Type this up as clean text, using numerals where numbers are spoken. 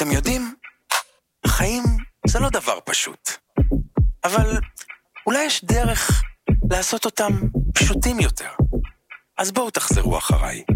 אתם יודעים, החיים זה לא דבר פשוט. אבל אולי יש דרך לעשות אותם פשוטים יותר. אז בואו תחזרו אחריי.